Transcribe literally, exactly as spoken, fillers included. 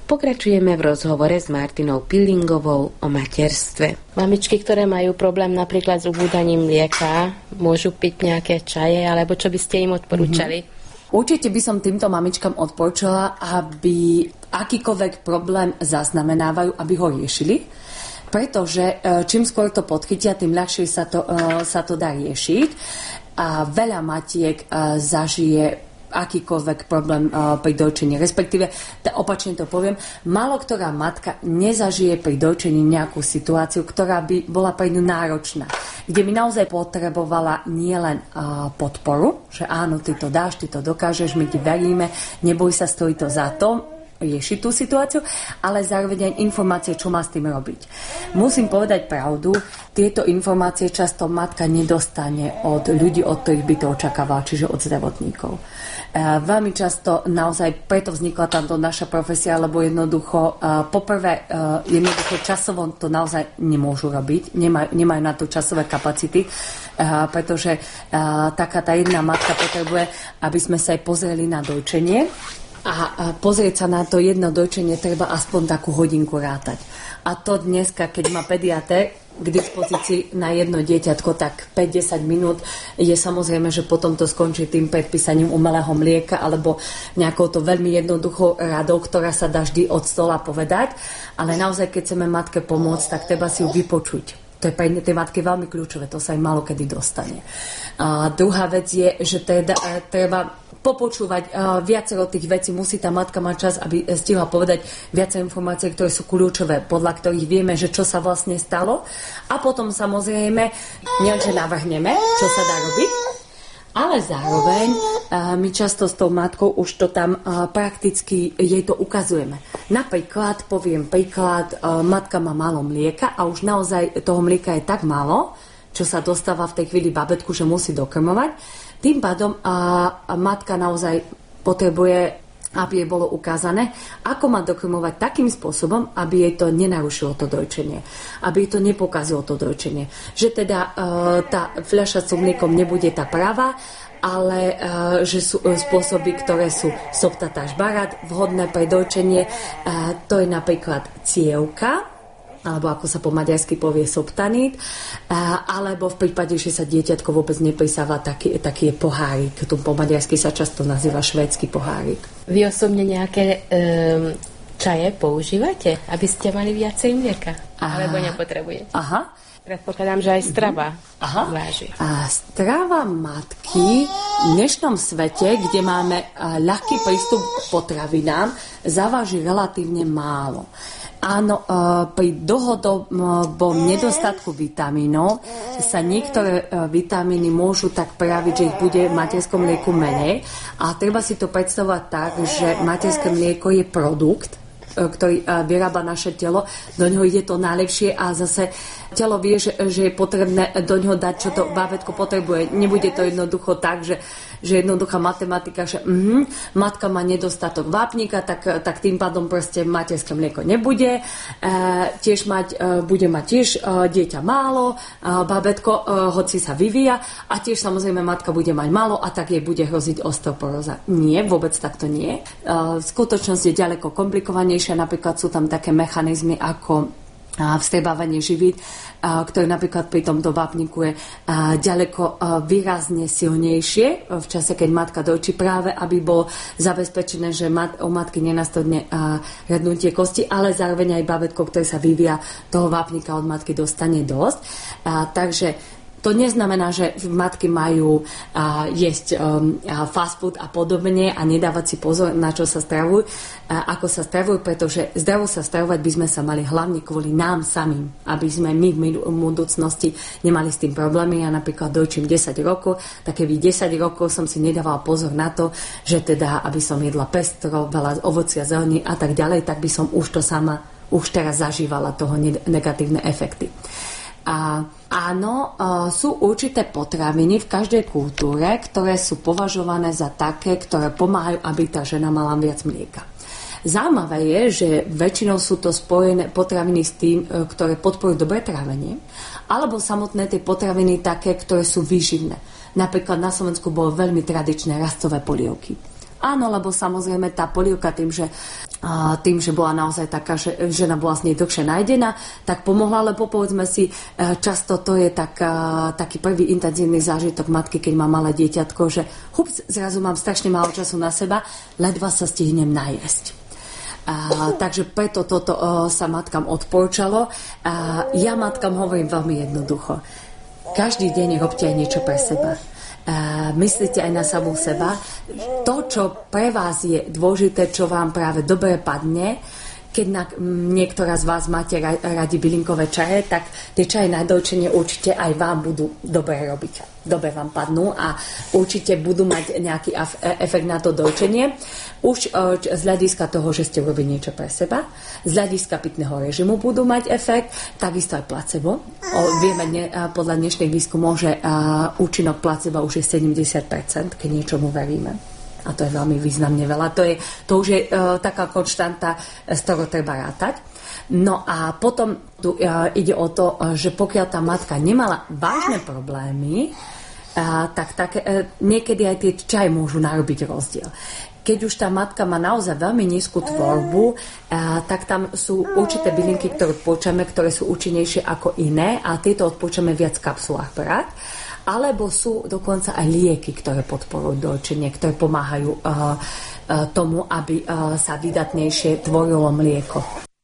Pokračujeme v rozhovore s Martinou Pilingovou o materstve. Mamičky, ktoré majú problém napríklad s ubúdaním mlieka, môžu piť nejaké čaje, alebo čo by ste im odporúčali? Mm-hmm. Určite by som týmto mamičkám odporúčala, aby akýkoľvek problém zaznamenávajú, aby ho riešili. Pretože čím skôr to podchytia, tým ľahšie sa to, sa to dá riešiť. A veľa matiek zažije akýkoľvek problém uh, pri dojčení. Respektíve, opačne to poviem, málo ktorá matka nezažije pri dojčení nejakú situáciu, ktorá by bola pre ňu náročná. Kde by naozaj potrebovala nielen uh, podporu, že áno, ty to dáš, ty to dokážeš, my ti veríme, neboj sa, stojí to za to, riešiť tú situáciu, ale zároveň aj informácie, čo má s tým robiť. Musím povedať pravdu, tieto informácie často matka nedostane od ľudí, od ktorých by to očakávala, čiže od zdravotníkov. E, veľmi často naozaj preto vznikla táto naša profesia, lebo jednoducho, e, poprvé, e, jednoducho časovo to naozaj nemôžu robiť, nemajú, nemajú na to časové kapacity, e, pretože e, taká tá jedna matka potrebuje, aby sme sa aj pozreli na dojčenie, a pozrieť sa na to jedno dojčenie treba aspoň takú hodinku rátať. A to dneska, keď má pediatér k dispozícii na jedno dieťatko, tak päť až desať minút je samozrejme, že potom to skončí tým predpísaním umelého mlieka alebo nejakou to veľmi jednoduchou radou, ktorá sa dá vždy od stola povedať. Ale naozaj, keď chceme matke pomôcť, tak treba si ju vypočuť. To je pre tej matky veľmi kľúčové, to sa aj málo kedy dostane. A druhá vec je, že teda treba popočúvať uh, viacero tých vecí, musí tá matka mať čas, aby stihla povedať viacej informácií, ktoré sú kľúčové, podľa ktorých vieme, že čo sa vlastne stalo. A potom samozrejme, niečo navrhneme, čo sa dá robiť, ale zároveň uh, my často s tou matkou už to tam uh, prakticky jej to ukazujeme. Napríklad, poviem príklad, uh, matka má málo mlieka a už naozaj toho mlieka je tak málo, čo sa dostáva v tej chvíli babetku, že musí dokrmovať. Tým pádom a, a matka naozaj potrebuje, aby jej bolo ukázané, ako má dokrmovať takým spôsobom, aby jej to nenarušilo to dojčenie, aby jej to nepokazilo to dojčenie. Že teda e, tá fľaša s mliekom nebude tá pravá, ale e, že sú e, spôsoby, ktoré sú soptatáž barat, vhodné pre dojčenie. E, to je napríklad cievka, alebo ako sa po maďarsky povie soptanít, alebo v prípade, že sa dieťatko vôbec neprisáva, taký, taký je pohárik. Tu po maďarsky sa často nazýva švédsky pohárik. Vy osobne nejaké um, čaje používate, aby ste mali viacej mlieka? Aha. Alebo nepotrebujete? Aha. Predpokladám, že aj strava Aha. váži. A strava matky v dnešnom svete, kde máme ľahký prístup k potravinám, zaváži relatívne málo. Áno, pri dlhodobom nedostatku vitamínov sa niektoré vitamíny môžu tak prejaviť, že ich bude v materskom mlieku menej. A treba si to predstavovať tak, že materské mlieko je produkt, ktorý vyrába naše telo. Do ňoho ide to najlepšie a zase telo vie, že, že je potrebné do ňoho dať, čo to bábätko potrebuje. Nebude to jednoducho tak, že, že jednoduchá matematika, že uh-huh, matka má nedostatok vápnika, tak, tak tým pádom proste materské mlieko nebude. E, tiež mať, e, bude mať tiež e, dieťa málo, e, bábätko, e, hoci sa vyvíja a tiež samozrejme matka bude mať málo a tak jej bude hroziť osteoporóza. Nie, vôbec takto nie. E, skutočnosť je ďaleko komplikovanejšia, napríklad sú tam také mechanizmy ako vstrebávanie živín, ktoré napríklad pri tomto vápniku je ďaleko výrazne silnejšie v čase, keď matka dojčí, práve aby bolo zabezpečené, že u matky nenastane rednutie kosti, ale zároveň aj bábätko, ktoré sa vyvíja, toho vápnika od matky dostane dosť. Takže to neznamená, že matky majú a, jesť um, a fast food a podobne a nedávať si pozor, na čo sa stravujú, a ako sa stravujú, pretože zdravo sa stravovať by sme sa mali hlavne kvôli nám samým, aby sme my v budúcnosti nemali s tým problémy. Ja napríklad dojčím desať rokov, tak keby desať rokov som si nedávala pozor na to, že teda, aby som jedla pestro, veľa ovocia, zelení a tak ďalej, tak by som už to sama už teraz zažívala toho negatívne efekty. A áno, sú určité potraviny v každej kultúre, ktoré sú považované za také, ktoré pomáhajú, aby tá žena mala viac mlieka. Zaujímavé je, že väčšinou sú to spojené potraviny s tým, ktoré podporujú dobré trávenie, alebo samotné tie potraviny také, ktoré sú výživné. Napríklad na Slovensku bolo veľmi tradičné rastové polievky. Áno, lebo samozrejme tá polievka tým, že, uh, tým, že bola naozaj taká, že žena bola z nej dlhšie nájdená, tak pomohla, lebo povedzme si, uh, často to je tak, uh, taký prvý intenzívny zážitok matky, keď má malé dieťatko, že hups, zrazu mám strašne málo času na seba, ledva sa stihnem najesť. Uh, takže preto toto uh, sa matkám odporúčalo. Uh, ja matkám hovorím veľmi jednoducho. Každý deň robte aj niečo pre seba. Uh, myslíte aj na samú seba. To, čo pre vás je dôležité, čo vám práve dobre padne, keď na, m, niektorá z vás máte ra, radi bylinkové čaje, tak tie čaje na dojčenie určite aj vám budú dobre robiť. Dobre vám padnú a určite budú mať nejaký af, efekt na to dojčenie. Už uh, z hľadiska toho, že ste urobili niečo pre seba, z hľadiska pitného režimu budú mať efekt, takisto aj placebo. O, vieme ne, uh, podľa dnešných výskumov, že uh, účinok placebo už je sedemdesiat percent, keď niečomu veríme. A to je veľmi významne veľa. To, je, to už je uh, taká konštanta, z ktorou treba rátať. No a potom tu uh, ide o to, uh, že pokiaľ tá matka nemala vážne problémy, uh, tak, tak uh, niekedy aj tie čaje môžu narobiť rozdiel. Keď už tá matka má naozaj veľmi nízku tvorbu, uh, tak tam sú určité bylinky, ktoré odporúčame, ktoré sú účinnejšie ako iné a tieto odporúčame viac v kapsulách brať. Alebo sú dokonca aj lieky, ktoré podporujú dojčenie, ktoré pomáhajú uh, uh, tomu, aby uh, sa vydatnejšie tvorilo mlieko.